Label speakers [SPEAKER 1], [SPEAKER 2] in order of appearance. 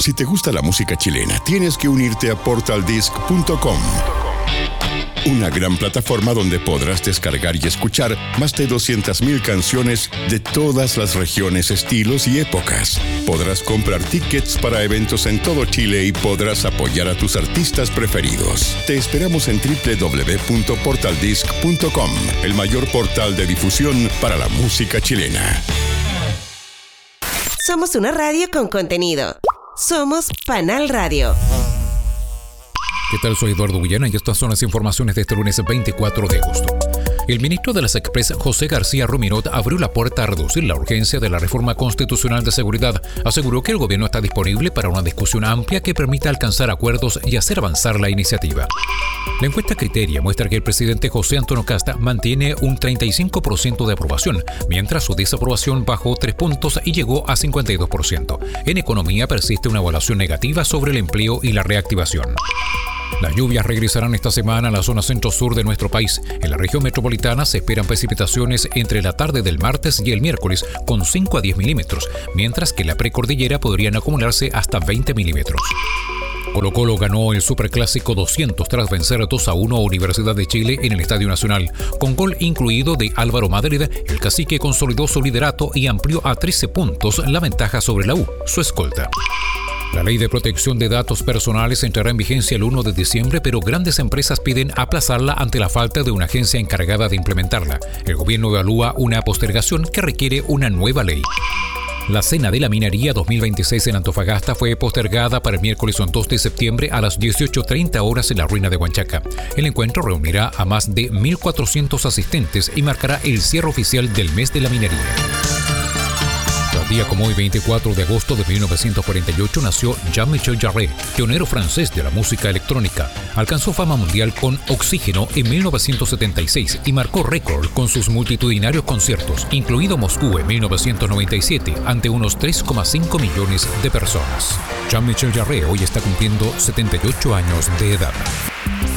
[SPEAKER 1] Si te gusta la música chilena, tienes que unirte a portaldisc.com. Una gran plataforma donde podrás descargar y escuchar más de 200.000 canciones de todas las regiones, estilos y épocas. Podrás comprar tickets para eventos en todo Chile y podrás apoyar a tus artistas preferidos. Te esperamos en www.portaldisc.com, el mayor portal de difusión para la música chilena.
[SPEAKER 2] Somos una radio con contenido. Somos Panal Radio.
[SPEAKER 3] ¿Qué tal? Soy Eduardo Guillana y estas son las informaciones de este lunes 24 de agosto. El ministro de las Express, José García Ruminot, abrió la puerta a reducir la urgencia de la reforma constitucional de seguridad. Aseguró que el gobierno está disponible para una discusión amplia que permita alcanzar acuerdos y hacer avanzar la iniciativa. La encuesta Criteria muestra que el presidente José Antonio Kast mantiene un 35% de aprobación, mientras su desaprobación bajó 3 puntos y llegó a 52%. En economía persiste una evaluación negativa sobre el empleo y la reactivación. Las lluvias regresarán esta semana a la zona centro-sur de nuestro país. En la región metropolitana se esperan precipitaciones entre la tarde del martes y el miércoles con 5 a 10 milímetros, mientras que en la precordillera podrían acumularse hasta 20 milímetros. Colo-Colo ganó el Superclásico 200 tras vencer 2-1 a Universidad de Chile en el Estadio Nacional. Con gol incluido de Álvaro Madrid, el cacique consolidó su liderato y amplió a 13 puntos la ventaja sobre la U, su escolta. La ley de protección de datos personales entrará en vigencia el 1 de diciembre, pero grandes empresas piden aplazarla ante la falta de una agencia encargada de implementarla. El gobierno evalúa una postergación que requiere una nueva ley. La Cena de la Minería 2026 en Antofagasta fue postergada para el miércoles 2 de septiembre a las 18:30 horas en la ruina de Huanchaca. El encuentro reunirá a más de 1.400 asistentes y marcará el cierre oficial del mes de la minería. Un día como hoy, 24 de agosto de 1948, nació Jean-Michel Jarre, pionero francés de la música electrónica. Alcanzó fama mundial con Oxígeno en 1976 y marcó récord con sus multitudinarios conciertos, incluido Moscú en 1997, ante unos 3,5 millones de personas. Jean-Michel Jarre hoy está cumpliendo 78 años de edad.